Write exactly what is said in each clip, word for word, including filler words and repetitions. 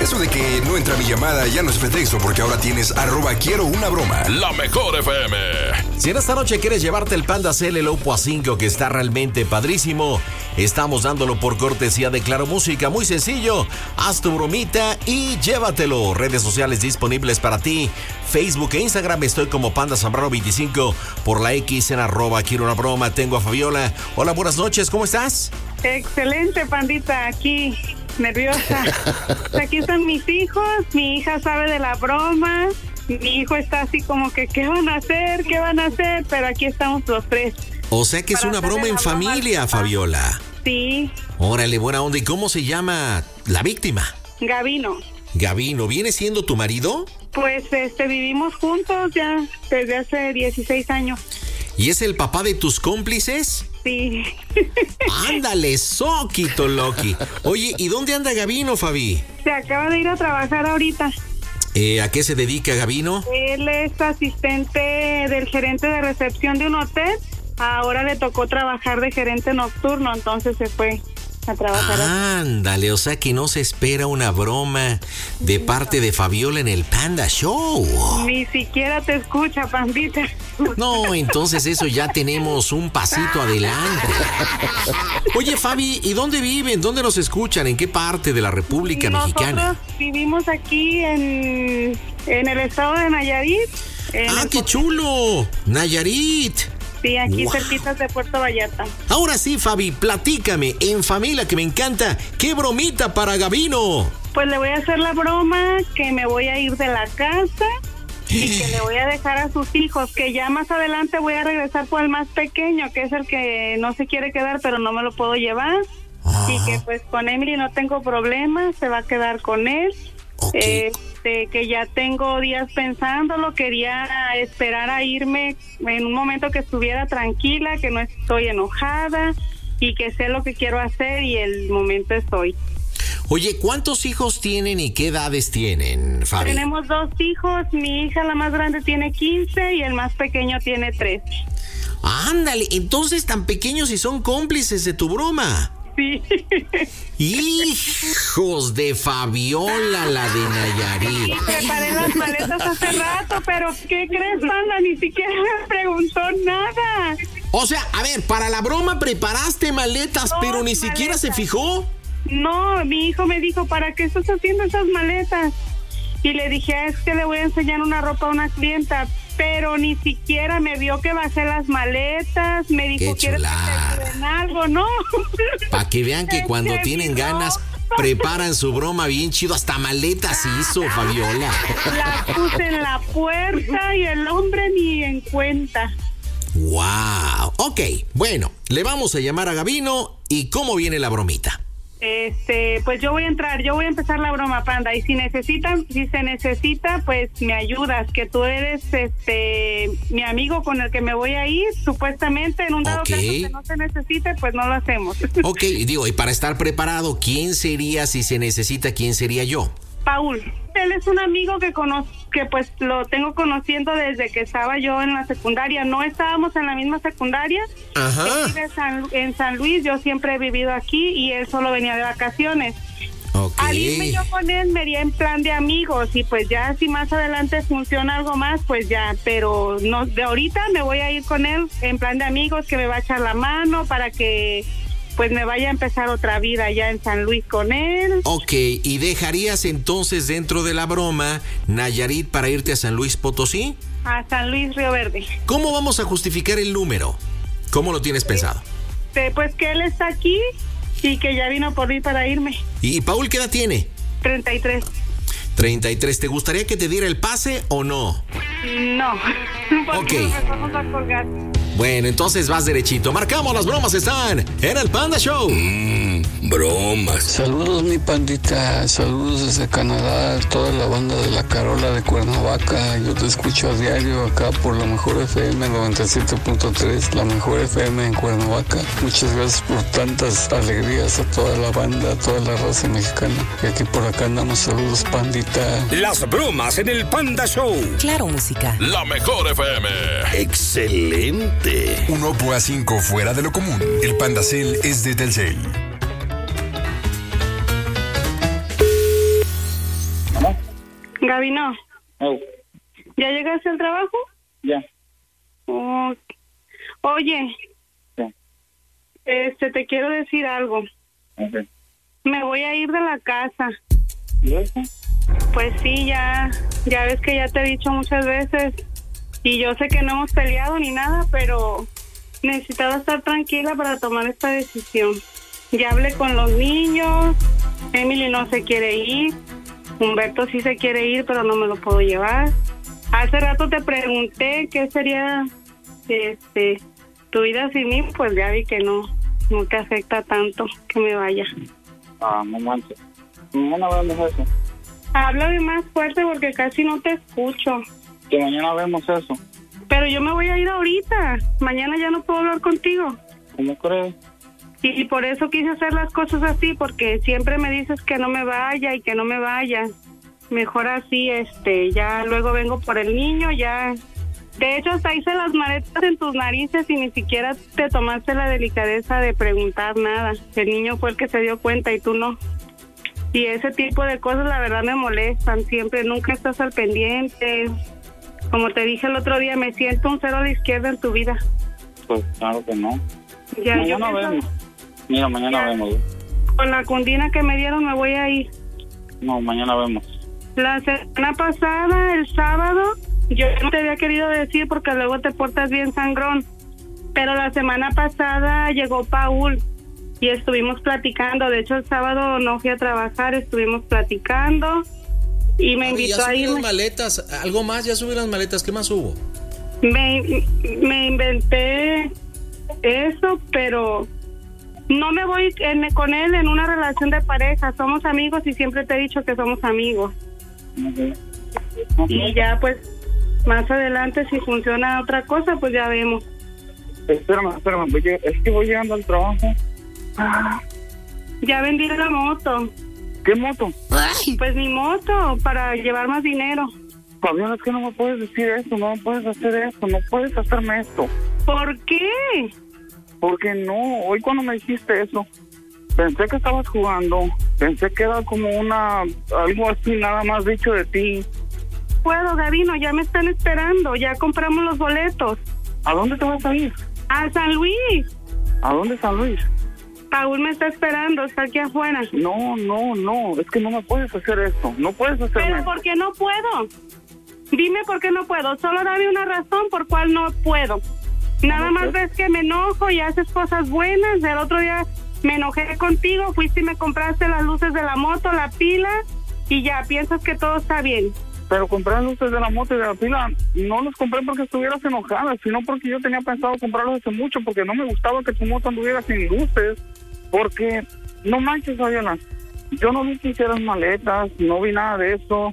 Eso de que no entra mi llamada ya no es pretexto, porque ahora tienes arroba quiero una broma. La mejor F M. Si en esta noche quieres llevarte el Panda Cell, el Oppo A cinco, que está realmente padrísimo, estamos dándolo por cortesía de Claro Música. Muy sencillo, haz tu bromita y llévatelo. Redes sociales disponibles para ti: Facebook e Instagram, estoy como Panda Zambrano veinticinco, por la X en arroba quiero una broma. Tengo a Fabiola. Hola, buenas noches, ¿cómo estás? Excelente, Pandita, aquí, nerviosa. Aquí están mis hijos, mi hija sabe de la broma, mi hijo está así como que, ¿qué van a hacer? ¿Qué van a hacer? Pero aquí estamos los tres. O sea que es una broma en familia, Fabiola. Sí. Órale, buena onda. ¿Y cómo se llama la víctima? Gabino. Gabino, ¿viene siendo tu marido? Pues este vivimos juntos ya desde hace dieciséis años. ¿Y es el papá de tus cómplices? Sí. Ándale, soquito Loki. Oye, ¿y dónde anda Gabino, Fabi? Se acaba de ir a trabajar ahorita. Eh, ¿A qué se dedica Gabino? Él es asistente del gerente de recepción de un hotel. Ahora le tocó trabajar de gerente nocturno, entonces se fue a trabajar. Ándale, o sea que no se espera una broma de parte de Fabiola en el Panda Show. Ni siquiera te escucha, Pandita. No, entonces eso ya tenemos un pasito adelante. Oye, Fabi, ¿y dónde viven? ¿Dónde nos escuchan? ¿En qué parte de la República Nosotros Mexicana? Vivimos aquí en, en el estado de Nayarit. ¡Ah, qué chulo! Nayarit. Sí, aquí wow. cerquitas de Puerto Vallarta. Ahora sí, Fabi, platícame, en familia que me encanta, ¿qué bromita para Gabino? Pues le voy a hacer la broma que me voy a ir de la casa y que le voy a dejar a sus hijos, que ya más adelante voy a regresar por el más pequeño, que es el que no se quiere quedar, pero no me lo puedo llevar. Ah. Y que pues con Emily no tengo problema, se va a quedar con él. Okay. Este, que ya tengo días pensándolo, quería esperar a irme en un momento que estuviera tranquila, que no estoy enojada y que sé lo que quiero hacer y el momento es hoy. Oye, ¿cuántos hijos tienen y qué edades tienen, Fabi? Tenemos dos hijos, mi hija la más grande tiene quince y el más pequeño tiene trece. Ándale, entonces tan pequeños y son cómplices de tu broma. Sí. Hijos de Fabiola, la de Nayarit. Sí, preparé las maletas hace rato, pero ¿qué crees, Panda? Ni siquiera me preguntó nada. O sea, a ver, para la broma preparaste maletas, no, pero ni maletas. Siquiera se fijó. No, mi hijo me dijo, ¿para qué estás haciendo esas maletas? Y le dije, es que le voy a enseñar una ropa a una clienta, pero ni siquiera me vio que bajé las maletas, me dijo, ¿quieres que te ayuden algo? No. Para que vean que cuando que tienen no. ganas, preparan su broma bien chido, hasta maletas hizo Fabiola. La puse en la puerta y el hombre ni en cuenta. Wow, ok, bueno, le vamos a llamar a Gabino. ¿Y cómo viene la bromita? Este, pues yo voy a entrar, yo voy a empezar la broma, Panda, y si necesitan, si se necesita, pues me ayudas, que tú eres este mi amigo con el que me voy a ir, supuestamente, en un dado okay. caso que no se necesite, pues no lo hacemos. Ok, digo, y para estar preparado, ¿quién sería si se necesita, quién sería yo? Paul, él es un amigo que conozco, que pues lo tengo conociendo desde que estaba yo en la secundaria. No estábamos en la misma secundaria. Ajá. Él vive San, en San Luis, yo siempre he vivido aquí y él solo venía de vacaciones. Okay. Al irme yo con él me iría en plan de amigos y pues ya si más adelante funciona algo más, pues ya, pero no, de ahorita me voy a ir con él en plan de amigos, que me va a echar la mano para que pues me vaya a empezar otra vida ya en San Luis con él. Ok, ¿y dejarías entonces dentro de la broma Nayarit para irte a San Luis Potosí? A San Luis Río Verde. ¿Cómo vamos a justificar el número? ¿Cómo lo tienes pensado? Pues, pues que él está aquí y que ya vino por mí para irme. ¿Y Paul qué edad tiene? treinta y tres. treinta y tres, ¿te gustaría que te diera el pase o no? No, porque okay. nos vamos a colgar. Bueno, entonces vas derechito. Marcamos, las bromas están en el Panda Show. Mmm, bromas. Saludos, mi pandita. Saludos desde Canadá. Toda la banda de La Carola de Cuernavaca. Yo te escucho a diario acá por la mejor F M noventa y siete punto tres. La mejor F M en Cuernavaca. Muchas gracias por tantas alegrías a toda la banda, a toda la raza mexicana. Y aquí por acá andamos. Saludos, pandita. Las bromas en el Panda Show. Claro, música. La mejor F M. Excelente. Un Oppo A cinco fuera de lo común. El Panda Cell es de Telcel. Gabino. Oh. ¿Ya llegaste al trabajo? Ya. Oh. Oye. Sí. Este, te quiero decir algo. Okay. Me voy a ir de la casa. ¿Y eso? Pues sí, ya, ya ves que ya te he dicho muchas veces. Y yo sé que no hemos peleado ni nada, pero necesitaba estar tranquila para tomar esta decisión. Ya hablé con los niños. Emily no se quiere ir. Humberto sí se quiere ir, pero no me lo puedo llevar. Hace rato te pregunté qué sería este tu vida sin mí, pues ya vi que no, no te afecta tanto que me vaya. Ah, no manches. Mañana vemos eso. Háblame más fuerte porque casi no te escucho. Que mañana vemos eso. Pero yo me voy a ir ahorita. Mañana ya no puedo hablar contigo. ¿Cómo crees? Y, y por eso quise hacer las cosas así, porque siempre me dices que no me vaya y que no me vaya. Mejor así, este, ya luego vengo por el niño, ya. De hecho, hasta hice las maletas en tus narices y ni siquiera te tomaste la delicadeza de preguntar nada. El niño fue el que se dio cuenta y tú no. Y ese tipo de cosas, la verdad, me molestan. Siempre, nunca estás al pendiente. Como te dije el otro día, me siento un cero a la izquierda en tu vida. Pues claro que no. Ya, mañana yo pienso, vemos. Mira, mañana ya, vemos. con la cundina que me dieron me voy a ir. No, mañana vemos. La semana pasada, el sábado, yo no te había querido decir porque luego te portas bien sangrón. Pero la semana pasada llegó Paul y estuvimos platicando. De hecho, el sábado no fui a trabajar, estuvimos platicando y me Oye, invitó ya a subí irme. las maletas, algo más, ya subí las maletas, ¿qué más hubo? Me, me inventé eso, pero no me voy en, con él en una relación de pareja. Somos amigos y siempre te he dicho que somos amigos. Okay. Y ya, pues, más adelante, si funciona otra cosa, pues ya vemos. Espérame, espérame, voy, es que voy llegando al trabajo. Ah. Ya vendí la moto. ¿Qué moto? Pues mi moto, para llevar más dinero. Fabián, es que no me puedes decir esto, no me puedes hacer esto, no puedes hacerme esto. ¿Por qué? Porque no, hoy cuando me dijiste eso, pensé que estabas jugando, pensé que era como una, algo así nada más dicho de ti. Puedo, Gabino, ya me están esperando, ya compramos los boletos. ¿A dónde te vas a ir? A San Luis. ¿A dónde San Luis? Paul me está esperando, está aquí afuera. No, no, no, es que no me puedes hacer esto, no puedes hacerme. ¿Pero por qué no puedo? Dime por qué no puedo, solo dame una razón por cuál no puedo. Nada más ves que me enojo y haces cosas buenas. El otro día me enojé contigo, fuiste y me compraste las luces de la moto, la pila, y ya piensas que todo está bien. Pero comprar luces de la moto y de la pila, no los compré porque estuvieras enojada, sino porque yo tenía pensado comprarlos hace mucho, porque no me gustaba que tu moto anduviera sin luces, porque no manches, Fabiola, yo no vi que hicieras maletas, no vi nada de eso.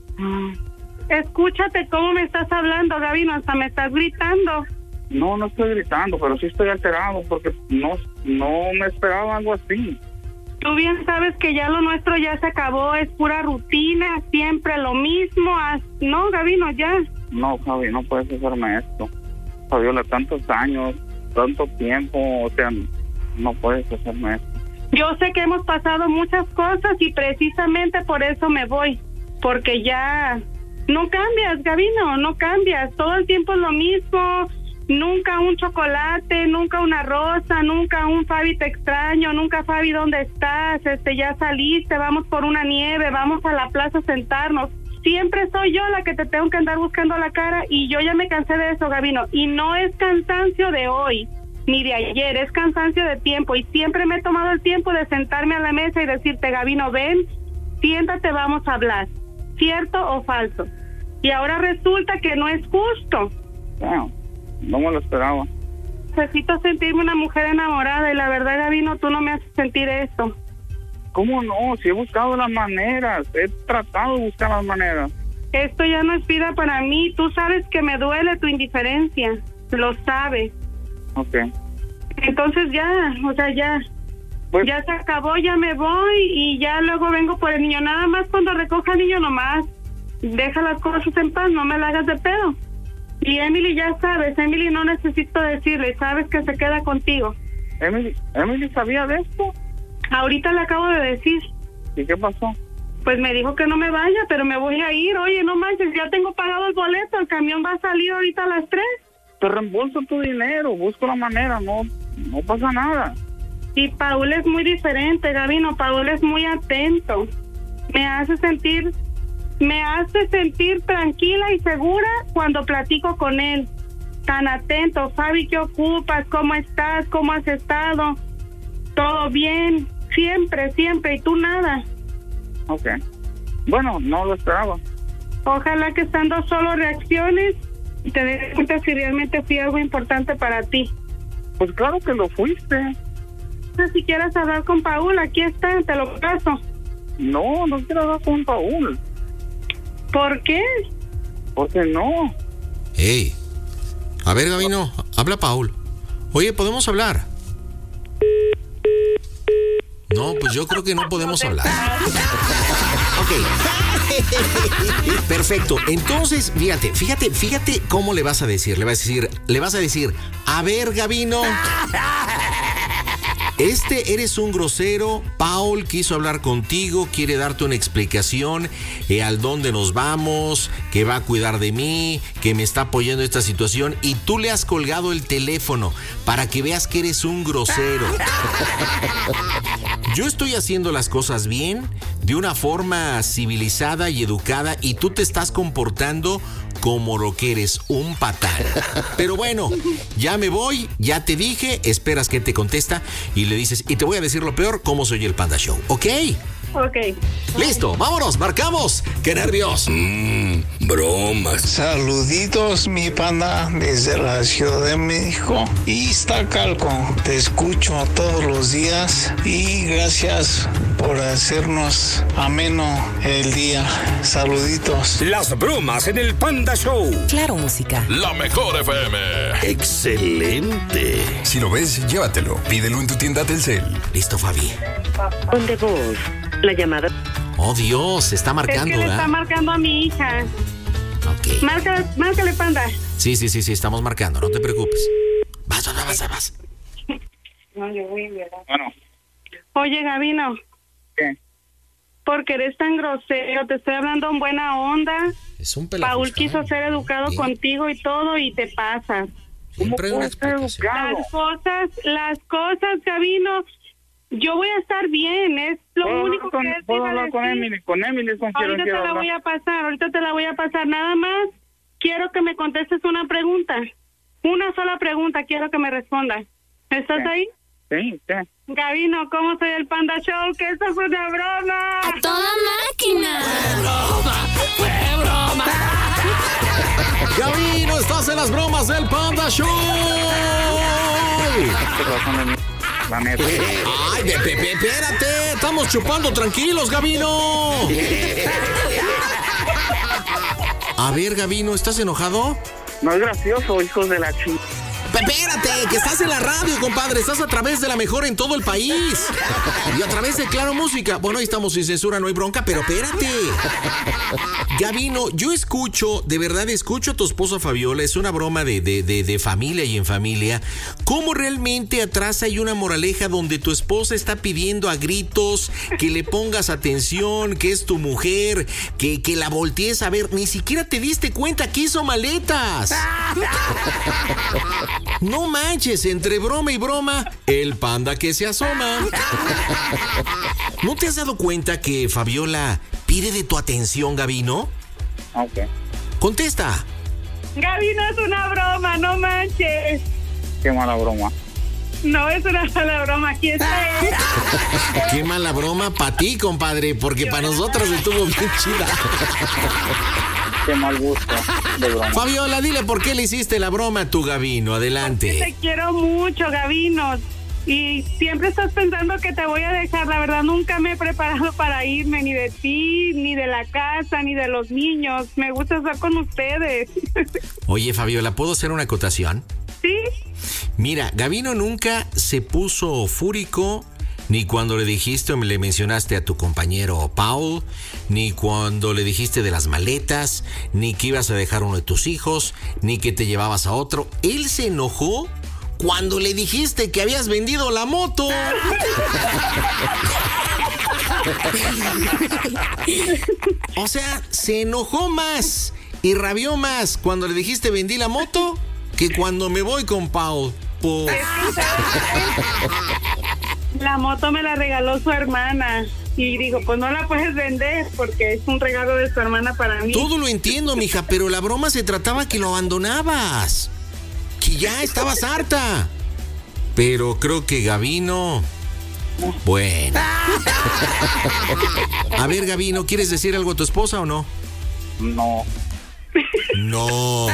Escúchate cómo me estás hablando, Gabino, hasta me estás gritando. No, no estoy gritando, pero sí estoy alterado, porque no, no me esperaba algo así. Tú bien sabes que ya lo nuestro ya se acabó, es pura rutina, siempre lo mismo. No, Gabino, ya. No, Javi, no puedes hacerme esto. Fabiola, tantos años, tanto tiempo, o sea, no puedes hacerme esto. Yo sé que hemos pasado muchas cosas y precisamente por eso me voy, porque ya no cambias, Gabino, no cambias, todo el tiempo es lo mismo. Nunca un chocolate, nunca una rosa, nunca un Fabi te extraño, nunca Fabi ¿dónde estás? Este, ya saliste, vamos por una nieve, vamos a la plaza a sentarnos. Siempre soy yo la que te tengo que andar buscando la cara y yo ya me cansé de eso, Gabino. Y no es cansancio de hoy ni de ayer, es cansancio de tiempo y siempre me he tomado el tiempo de sentarme a la mesa y decirte, Gabino, ven, siéntate, vamos a hablar, ¿cierto o falso? Y ahora resulta que no es justo. Wow. No me lo esperaba. Necesito sentirme una mujer enamorada y la verdad, Gabino, tú no me haces sentir eso. ¿Cómo no? Si he buscado las maneras, he tratado de buscar las maneras. Esto ya no es vida para mí. Tú sabes que me duele tu indiferencia. Lo sabes. Ok. Entonces ya, o sea, ya. Pues, ya se acabó, ya me voy y ya luego vengo por el niño. Nada más cuando recoja al niño nomás. Deja las cosas en paz, no me la hagas de pedo. Y Emily ya sabes, Emily no necesito decirle, sabes que se queda contigo. Emily, ¿Emily sabía de esto? Ahorita le acabo de decir. ¿Y qué pasó? Pues me dijo que no me vaya, pero me voy a ir. Oye, no manches, ya tengo pagado el boleto, el camión va a salir ahorita a las tres. Te reembolso tu dinero, busco la manera, no, no pasa nada. Y Paul es muy diferente, Gabino. Paul es muy atento. Me hace sentir, me hace sentir tranquila y segura cuando platico con él. Tan atento. Fabi, ¿qué ocupas? ¿Cómo estás? ¿Cómo has estado? ¿Todo bien? Siempre, siempre. ¿Y tú nada? Ok. Bueno, no lo esperaba. Ojalá que estando solo reacciones y te des cuenta si realmente fui algo importante para ti. Pues claro que lo fuiste. Si quieres hablar con Paul, aquí está, te lo paso. No, no quiero hablar con Paul. ¿Por qué? Porque no. Hey, a ver, Gabino, habla Paul. Oye, ¿podemos hablar? No, pues yo creo que no podemos hablar. Ok. Perfecto. Entonces, fíjate, fíjate, fíjate cómo le vas a decir. Le vas a decir, le vas a decir, a ver, Gabino, este eres un grosero. Paul quiso hablar contigo, quiere darte una explicación eh, al dónde nos vamos, que va a cuidar de mí, que me está apoyando en esta situación, y tú le has colgado el teléfono para que veas que eres un grosero. Yo estoy haciendo las cosas bien, de una forma civilizada y educada, y tú te estás comportando como lo que eres, un patán. Pero bueno, ya me voy, ya te dije, esperas que te contesta y le dices, y te voy a decir lo peor, cómo soy el Panda Show, ¿ok? Ok. Listo, vámonos, marcamos. ¡Qué nervios! Mmm, bromas. Saluditos, mi panda, desde la Ciudad de México, Iztacalco. Te escucho todos los días y gracias por hacernos ameno el día. Saluditos. Las bromas en el Panda Show. Claro, música. La mejor F M. Excelente. Si lo ves, llévatelo. Pídelo en tu tienda Telcel. Listo, Fabi. ¿Dónde vos? La llamada. Oh, Dios, se está marcando, Es que le ¿verdad? está marcando a mi hija. Ok. Márcale, márcale, Panda. Sí, sí, sí, sí, estamos marcando, no te preocupes. Vas, vas, vas, vas. No, yo voy, ¿verdad? Bueno, Oye, Gabino, ¿qué? porque eres tan grosero, te estoy hablando en buena onda. Es un Paul pelafuscán. quiso ser educado ¿Qué? contigo y todo, y te pasas. Siempre hay una explicación. Claro. Las cosas, las cosas, Gabino, yo voy a estar bien, es lo ¿Puedo único hablar con, que él te ¿puedo iba a hablar con decir. Emily? Con Emily es con quien Ahorita te quiero la hablar. voy a pasar, ahorita te la voy a pasar. Nada más quiero que me contestes una pregunta. Una sola pregunta quiero que me respondas. ¿Estás Sí. ahí? Sí, sí. Gabino, ¿cómo soy el Panda Show? ¡Que esto es una broma! ¡A toda máquina! Gabino, estás en las bromas del Panda Show. Tienes razón de mí, la neta. Ay, de Pepe, espérate, estamos chupando tranquilos, Gabino. A ver, Gabino, ¿estás enojado? No es gracioso, hijos de la chingada. Espérate, que estás en la radio, compadre. Estás a través de la mejor en todo el país. Y a través de Claro Música. Bueno, ahí estamos sin censura, no hay bronca, pero espérate. Gabino, yo escucho, de verdad escucho a tu esposa Fabiola. Es una broma de, de, de, de familia y en familia. ¿Cómo realmente atrás hay una moraleja donde tu esposa está pidiendo a gritos que le pongas atención, que es tu mujer, que, que la voltees a ver? Ni siquiera te diste cuenta que hizo maletas. No manches, entre broma y broma, el panda que se asoma. ¿No te has dado cuenta que Fabiola pide de tu atención, Gabino? Ok. Contesta. Gabino, es una broma, no manches. Qué mala broma. No es una mala broma, aquí está él. Qué mala broma para ti, compadre, porque para nosotros estuvo bien chida. Qué mal gusto de broma. Fabiola, dile por qué le hiciste la broma a tu Gabino. Te Adelante. quiero mucho, Gabino. Y siempre estás pensando que te voy a dejar. La verdad, nunca me he preparado para irme, ni de ti, ni de la casa, ni de los niños. Me gusta estar con ustedes. Oye, Fabiola, ¿puedo hacer una acotación? ¿Sí? Mira, Gabino nunca se puso fúrico, ni cuando le dijiste o le mencionaste a tu compañero Paul, ni cuando le dijiste de las maletas, ni que ibas a dejar uno de tus hijos, ni que te llevabas a otro. Él se enojó cuando le dijiste que habías vendido la moto. O sea, se enojó más y rabió más cuando le dijiste vendí la moto que cuando me voy con Pau. Po. La moto me la regaló su hermana. Y digo, pues no la puedes vender porque es un regalo de su hermana para mí. Todo lo entiendo, mija, pero la broma se trataba que lo abandonabas. Que ya estabas harta. Pero creo que Gabino... Bueno. A ver, Gabino, ¿quieres decir algo a tu esposa o no? No. No.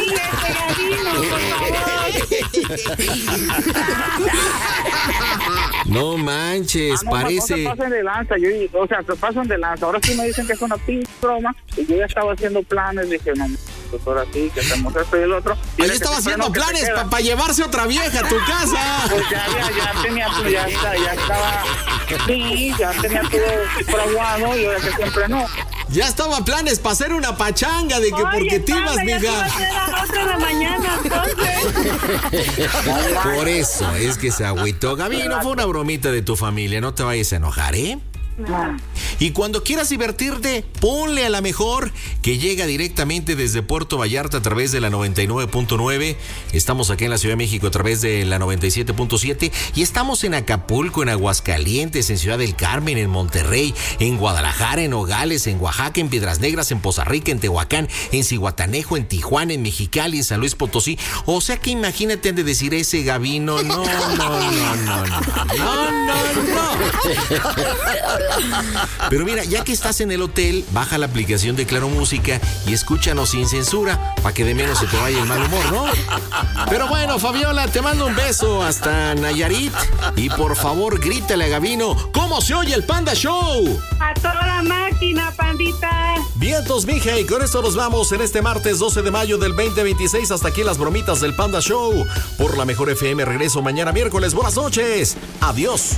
No manches, Ah, no, parece. No se pasen de lanza, yo, o sea, se pasan de lanza. Ahora sí me dicen que es una pinche broma. Y yo ya estaba haciendo planes, dije, no, pues ahora sí, que hacemos esto y el otro. Y Ahí estaba haciendo planes para pa llevarse otra vieja a tu casa. Pues ya, ya, ya tenía, pues ya, ya, ya estaba, sí, ya tenía todo fraguado y ahora que siempre no. Ya estaba planes para hacer una pachanga de que Oye, porque te ibas, ya te va a mija. hacer a las ocho de la mañana, entonces. Por eso es que se agüitó. Gabino, fue una bromita de tu familia, no te vayas a enojar, ¿eh? Y cuando quieras divertirte, ponle a la mejor que llega directamente desde Puerto Vallarta a través de la noventa y nueve punto nueve. Estamos aquí en la Ciudad de México a través de la noventa y siete punto siete. Y estamos en Acapulco, en Aguascalientes, en Ciudad del Carmen, en Monterrey, en Guadalajara, en Nogales, en Oaxaca, en Piedras Negras, en Poza Rica, en Tehuacán, en Cihuatanejo, en Tijuana, en Mexicali, en San Luis Potosí. O sea que imagínate han de decir ese Gabino. No, no, no, no, no, no, no, no. Pero mira, ya que estás en el hotel, baja la aplicación de Claro Música y escúchanos sin censura, para que de menos se te vaya el mal humor, ¿no? Pero bueno, Fabiola, te mando un beso hasta Nayarit y por favor grítale a Gabino, ¿cómo se oye el Panda Show? A toda máquina, pandita. Vientos, mija, y con esto nos vamos en este martes doce de mayo del veinte veintiséis. Hasta aquí las bromitas del Panda Show por la Mejor F M. Regreso mañana miércoles. Buenas noches. Adiós.